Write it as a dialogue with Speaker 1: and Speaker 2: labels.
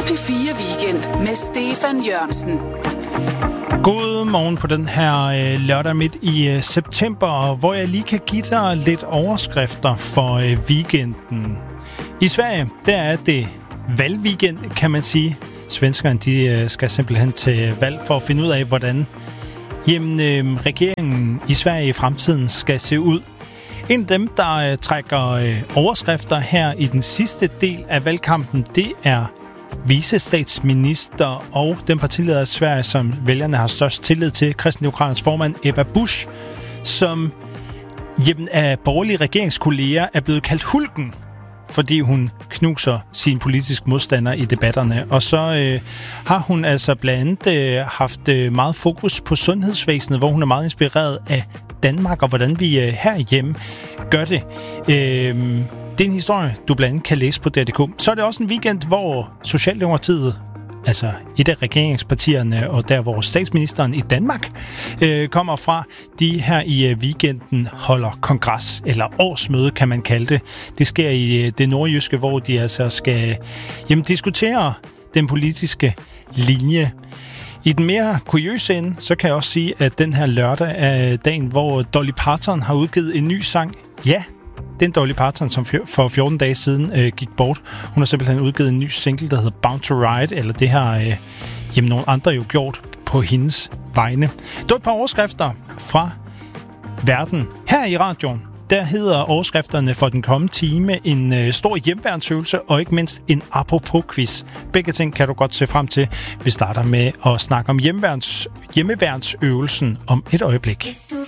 Speaker 1: P4 Weekend med Stefan Jørgensen.
Speaker 2: God morgen på den her lørdag midt i september, hvor jeg lige kan give dig lidt overskrifter for weekenden. I Sverige, der er det valgweekend, kan man sige. Svenskerne, de skal simpelthen til valg for at finde ud af, hvordan regeringen i Sverige i fremtiden skal se ud. En af dem, der trækker overskrifter her i den sidste del af valgkampen, det er vicestatsminister og den partileder af Sverige, som vælgerne har størst tillid til, Kristendemokraternes formand Ebba Busch, som af borgerlige regeringskolleger er blevet kaldt Hulken, fordi hun knuser sine politiske modstandere i debatterne. Og så har hun altså blandt andet haft meget fokus på sundhedsvæsenet, hvor hun er meget inspireret af Danmark, og hvordan vi herhjemme gør det. Det er en historie, du blandt andet kan læse på DR.dk. Så er det også en weekend, hvor Socialdemokratiet, altså et af regeringspartierne, og der hvor statsministeren i Danmark kommer fra, de her i weekenden holder kongres, eller årsmøde kan man kalde det. Det sker i det nordjyske, hvor de altså skal diskutere den politiske linje. I den mere kuriøse ende, så kan jeg også sige, at den her lørdag er dagen, hvor Dolly Parton har udgivet en ny sang. Ja, den Dolly Parton, som for 14 dage siden gik bort. Hun har simpelthen udgivet en ny single, der hedder Bound to Ride, eller det har nogle andre jo gjort på hendes vegne. Det var et par overskrifter fra verden. Her i radioen, der hedder overskrifterne for den kommende time en stor hjemmeværnsøvelse og ikke mindst en apropos-quiz. Begge ting kan du godt se frem til. Vi starter med at snakke om hjemmeværnsøvelsen om et øjeblik.